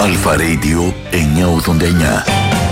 Αλφα Radio 989.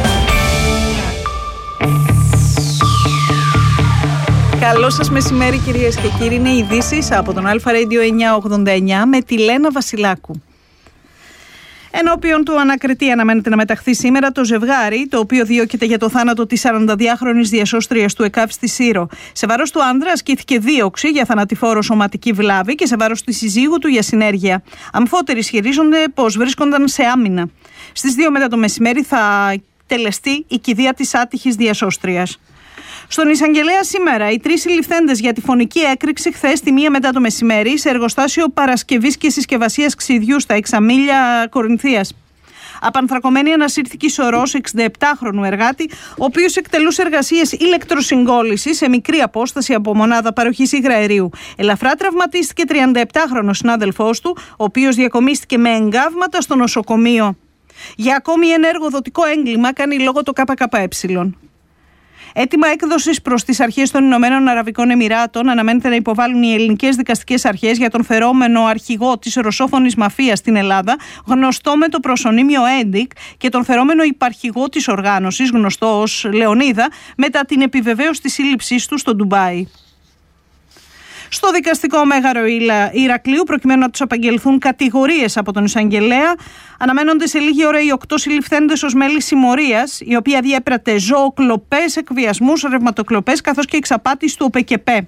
Καλό σας μεσημέρι κυρίες και κύριοι. Είναι ειδήσεις από τον Αλφα Radio 989 με τη Λένα Βασιλάκου. Ενώπιον του ανακριτή αναμένεται να μεταχθεί σήμερα το ζευγάρι, το οποίο διώκεται για το θάνατο της 42χρονης διασώστριας του ΕΚΑΒ στη Σύρο. Σε βάρος του άνδρα ασκήθηκε δίωξη για θανατηφόρο σωματική βλάβη και σε βάρος της συζύγου του για συνέργεια. Αμφότεροι ισχυρίζονται πως βρίσκονταν σε άμυνα. Στις 2 μετά το μεσημέρι θα τελεστεί η κηδεία της άτυχης διασώστριας. Στον Εισαγγελέα σήμερα, οι 3 συλληφθέντες για τη φωνική έκρηξη χθες τη 1 μετά το μεσημέρι σε εργοστάσιο παρασκευής και συσκευασίας ξυδιού στα Εξαμήλια Κορινθίας. Απανθρακωμένη ανασύρθηκε σωρός 67χρονου εργάτη, ο οποίος εκτελούσε εργασίες ηλεκτροσυγκόλλησης σε μικρή απόσταση από μονάδα παροχής υγραερίου. Ελαφρά τραυματίστηκε 37χρονος συνάδελφός του, ο οποίος διακομίστηκε με εγκάβματα στο νοσοκομείο. Για ακόμη ένα εργοδοτικό έγκλημα κάνει λόγο το ΚΚΕ. Έτοιμα έκδοσης προς τις αρχές των Ηνωμένων Αραβικών Εμιράτων αναμένεται να υποβάλουν οι ελληνικές δικαστικές αρχές για τον φερόμενο αρχηγό της ρωσόφωνης μαφίας στην Ελλάδα, γνωστό με το προσωνύμιο Έντικ, και τον φερόμενο υπαρχηγό της οργάνωσης, γνωστό ως Λεωνίδα, μετά την επιβεβαίωση της σύλληψής του στο Ντουμπάι. Στο δικαστικό μέγαρο Ηρακλείου, προκειμένου να τους απαγγελθούν κατηγορίες από τον Εισαγγελέα, αναμένονται σε λίγη ώρα οι 8 συλληφθέντες ως μέλη συμμορίας, η οποία διέπρατε ζωοκλοπές, εκβιασμούς, ρευματοκλοπές καθώς και εξαπάτηση του ΟΠΕΚΕΠΕ.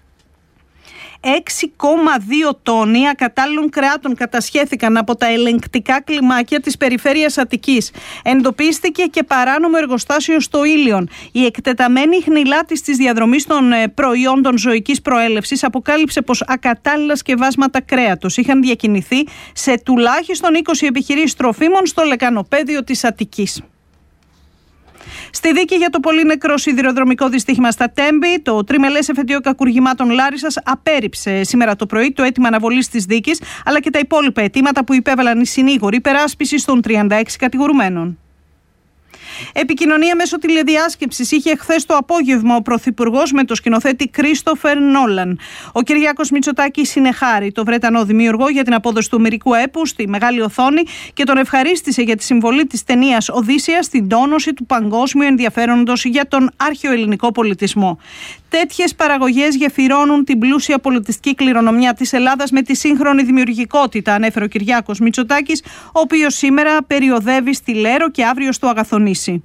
6,2 τόνοι ακατάλληλων κρεάτων κατασχέθηκαν από τα ελεγκτικά κλιμάκια της περιφέρειας Αττικής. Εντοπίστηκε και παράνομο εργοστάσιο στο Ήλιον. Η εκτεταμένη χνηλάτης της διαδρομής των προϊόντων ζωικής προέλευσης αποκάλυψε πως ακατάλληλα σκευάσματα κρέατος είχαν διακινηθεί σε τουλάχιστον 20 επιχειρήσεις τροφίμων στο λεκανοπέδιο της Αττικής. Στη δίκη για το πολύ νεκρό σιδηροδρομικό δυστύχημα στα Τέμπη, το τριμελές εφετείο κακουργημάτων Λάρισσας απέρριψε σήμερα το πρωί το αίτημα αναβολής της δίκης, αλλά και τα υπόλοιπα αιτήματα που υπέβαλαν οι συνήγοροι υπεράσπισης των 36 κατηγορουμένων. Επικοινωνία μέσω τηλεδιάσκεψης είχε χθες το απόγευμα ο Πρωθυπουργός με τον σκηνοθέτη Κρίστοφερ Νόλαν. Ο Κυριάκος Μητσοτάκης συνεχάρη το Βρετανό δημιουργό για την απόδοση του μερικού έπου στη μεγάλη οθόνη και τον ευχαρίστησε για τη συμβολή της ταινίας Οδύσσεια στην τόνωση του παγκόσμιου ενδιαφέροντος για τον αρχαιοελληνικό πολιτισμό. Τέτοιες παραγωγές γεφυρώνουν την πλούσια πολιτιστική κληρονομιά της Ελλάδας με τη σύγχρονη δημιουργικότητα, ανέφερε ο Κυριάκος Μητσοτάκης, ο οποίος σήμερα περιοδεύει στη Λέρο και αύριο στο Αγαθονήσι.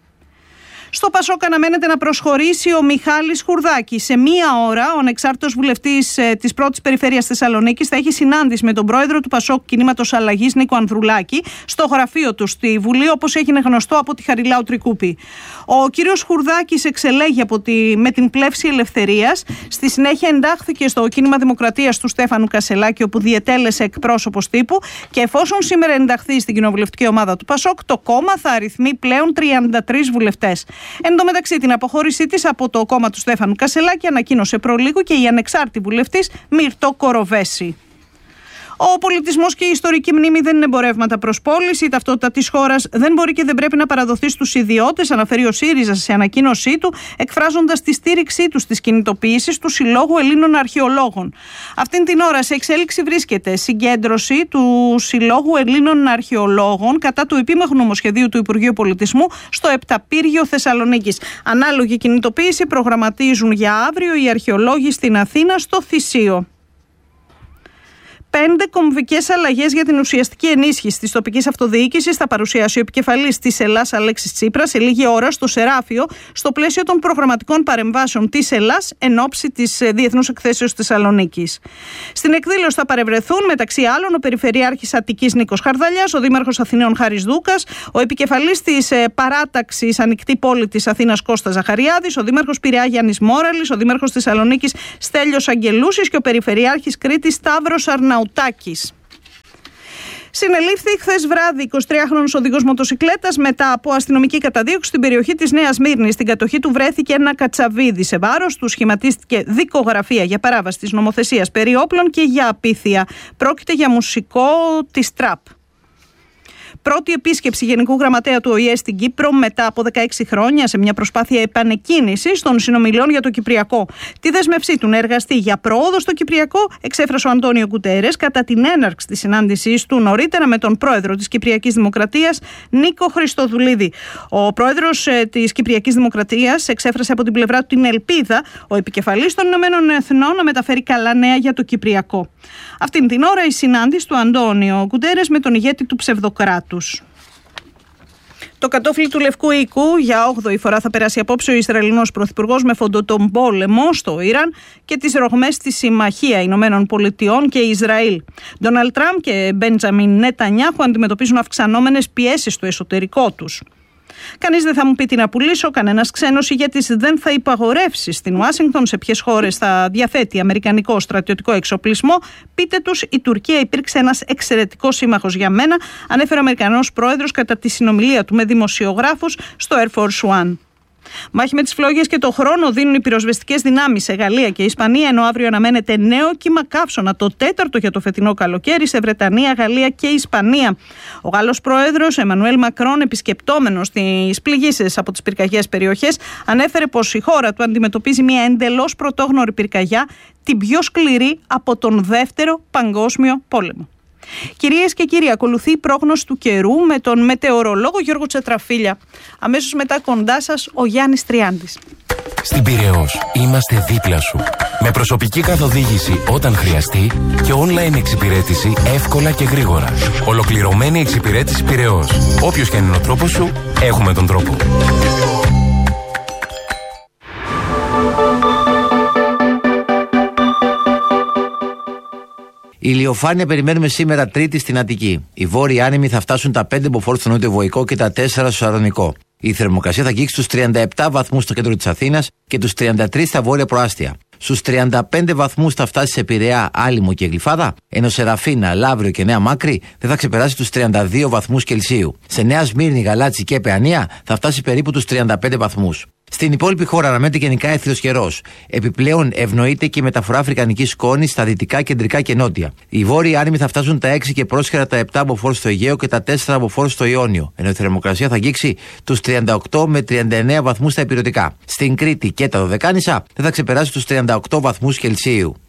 Στο Πασόκ αναμένεται να προσχωρήσει ο Μιχάλης Χουρδάκης. Σε 1 ώρα, ο ανεξάρτητος βουλευτής της πρώτης περιφέρειας Θεσσαλονίκης θα έχει συνάντηση με τον πρόεδρο του Πασόκ Κινήματος Αλλαγής, Νίκο Ανδρουλάκη, στο γραφείο του στη Βουλή, όπως έγινε γνωστό από τη Χαριλάου Τρικούπη. Ο κύριος Χουρδάκης εξελέγει με την πλεύση ελευθερίας. Στη συνέχεια εντάχθηκε στο Κίνημα Δημοκρατίας του Στέφανου Κασελάκη, όπου διετέλεσε εκπρόσωπος τύπου, και εφόσον σήμερα ενταχθεί στην κοινοβουλευτική ομάδα του Πασόκ, το κόμμα θα αριθμεί πλέον 33 βουλευτές. Εν τω μεταξύ, την αποχώρησή της από το κόμμα του Στέφανου Κασελάκη ανακοίνωσε προλίγου και η ανεξάρτητη βουλευτής Μυρτώ Κοροβέση. Ο πολιτισμός και η ιστορική μνήμη δεν είναι εμπορεύματα προς πώληση. Η ταυτότητα της χώρας δεν μπορεί και δεν πρέπει να παραδοθεί στους ιδιώτες, αναφέρει ο ΣΥΡΙΖΑ σε ανακοίνωσή του, εκφράζοντας τη στήριξή του στις κινητοποιήσεις του Συλλόγου Ελλήνων Αρχαιολόγων. Αυτήν την ώρα σε εξέλιξη βρίσκεται συγκέντρωση του Συλλόγου Ελλήνων Αρχαιολόγων κατά του επίμαχου νομοσχεδίου του Υπουργείου Πολιτισμού στο Επταπύργιο Θεσσαλονίκης. Ανάλογη κινητοποίηση προγραμματίζουν για αύριο οι αρχαιολόγοι στην Αθήνα στο Θησίο. 5 κομβικές αλλαγές για την ουσιαστική ενίσχυση της τοπικής αυτοδιοίκησης θα παρουσιάσει ο επικεφαλής της Ελλάς Αλέξης Τσίπρας σε λίγη ώρα στο Σεράφιο, στο πλαίσιο των προγραμματικών παρεμβάσεων της Ελλάς εν ώψη της Διεθνούς Εκθέσεως Θεσσαλονίκης. Στην εκδήλωση θα παρευρεθούν μεταξύ άλλων ο Περιφερειάρχης Αττικής Νίκος Χαρδαλιάς, ο Δήμαρχος Αθηναίων Χάρης Δούκας, ο επικεφαλής της παράταξης Ανοιχτή Πόλη της Αθήνας Κώστας Ζαχαριάδης, ο Δήμαρχος Πειραιά Γιάννης Μόραλης, ο Δήμαρχος Θεσσαλονίκης Στέλιος Αγγελούσης και ο Περιφερειάρχης Κρήτης Σταύρος Αρναουτάκης. Συνελήφθη χθες βράδυ 23χρονος οδηγός μοτοσικλέτας μετά από αστυνομική καταδίωξη στην περιοχή της Νέας Μύρνης. Στην κατοχή του βρέθηκε ένα κατσαβίδι. Σε βάρος του σχηματίστηκε δικογραφία για παράβαση της νομοθεσίας περί όπλων και για απίθεια. Πρόκειται για μουσικό της τραπ. Πρώτη επίσκεψη Γενικού Γραμματέα του ΟΗΕ στην Κύπρο μετά από 16 χρόνια, σε μια προσπάθεια επανεκκίνησης των συνομιλιών για το Κυπριακό. Τη δέσμευσή του να εργαστεί για πρόοδο στο Κυπριακό εξέφρασε ο Αντώνιο Γκουτέρες κατά την έναρξη της συνάντησής του νωρίτερα με τον πρόεδρο της Κυπριακής Δημοκρατίας, Νίκο Χριστοδουλίδη. Ο πρόεδρος της Κυπριακής Δημοκρατίας εξέφρασε από την πλευρά του την ελπίδα ο επικεφαλής των Ηνωμένων Εθνών να μεταφέρει καλά νέα για το Κυπριακό. Αυτήν την ώρα η συνάντηση του Αντώνιο Γκουτέρες με τον ηγέτη του ψευδοκράτους. Το κατόφλι του Λευκού Οίκου για 8η φορά θα περάσει απόψε ο Ισραηλινός Πρωθυπουργός με φόντο τον πόλεμο στο Ιράν και τις ρογμές στη Συμμαχία Ηνωμένων Πολιτειών και Ισραήλ. Ντόναλντ Τραμπ και Μπέντζαμιν Νετανιάχου αντιμετωπίζουν αυξανόμενες πιέσεις στο εσωτερικό τους. Κανείς δεν θα μου πει τι να πουλήσω, κανένας ξένος ηγέτης δεν θα υπαγορεύσει στην Ουάσιγκτον σε ποιες χώρες θα διαθέτει αμερικανικό στρατιωτικό εξοπλισμό. Πείτε τους, η Τουρκία υπήρξε ένας εξαιρετικός σύμμαχος για μένα, ανέφερε ο Αμερικανός πρόεδρος κατά τη συνομιλία του με δημοσιογράφους στο Air Force One. Μάχη με τις φλόγες και το χρόνο δίνουν οι πυροσβεστικές δυνάμεις σε Γαλλία και Ισπανία, ενώ αύριο αναμένεται νέο κύμα καύσωνα, το τέταρτο για το φετινό καλοκαίρι, σε Βρετανία, Γαλλία και Ισπανία. Ο Γάλλος πρόεδρος Εμμανουέλ Μακρόν, επισκεπτόμενος τις πληγήσεις από τις πυρκαγιές περιοχές, ανέφερε πως η χώρα του αντιμετωπίζει μια εντελώς πρωτόγνωρη πυρκαγιά, την πιο σκληρή από τον Δεύτερο Παγκόσμιο Πόλεμο. Κυρίες και κύριοι, ακολουθεί η πρόγνωση του καιρού με τον μετεωρολόγο Γιώργο Τσετραφίλια. Αμέσως μετά κοντά σας ο Γιάννης Τριάντης. Στην Πειραιώς είμαστε δίπλα σου. Με προσωπική καθοδήγηση όταν χρειαστεί και online εξυπηρέτηση εύκολα και γρήγορα. Ολοκληρωμένη εξυπηρέτηση Πειραιώς. Όποιος και είναι ο τρόπος σου, έχουμε τον τρόπο. Η ηλιοφάνεια περιμένουμε σήμερα Τρίτη στην Αττική. Οι βόρειοι άνεμοι θα φτάσουν τα 5 μποφόρ στο νότιο Βοϊκό και τα 4 στο Σαρδονικό. Η θερμοκρασία θα αγγίξει στους 37 βαθμούς στο κέντρο της Αθήνας και τους 33 στα βόρεια προάστια. Στους 35 βαθμούς θα φτάσει σε Πειραιά, Άλυμο και Γλυφάδα, ενώ σε Ραφίνα, Λαύριο και Νέα Μάκρη δεν θα ξεπεράσει τους 32 βαθμούς Κελσίου. Σε Νέα Σμύρνη, Γαλάτσι και Παιανία θα φτάσει περίπου τους 35 βαθμούς. Στην υπόλοιπη χώρα αναμένεται γενικά έθριος καιρός. Επιπλέον ευνοείται και η μεταφορά αφρικανικής σκόνης στα δυτικά, κεντρικά και νότια. Οι βόρειοι άνεμοι θα φτάσουν τα 6 και πρόσχερα τα 7 μποφόρ στο Αιγαίο και τα 4 μποφόρ στο Ιόνιο, ενώ η θερμοκρασία θα αγγίξει τους 38 με 39 βαθμούς στα ηπειρωτικά. Στην Κρήτη και τα Δωδεκάνησα δεν θα ξεπεράσει τους 38 βαθμούς Κελσίου.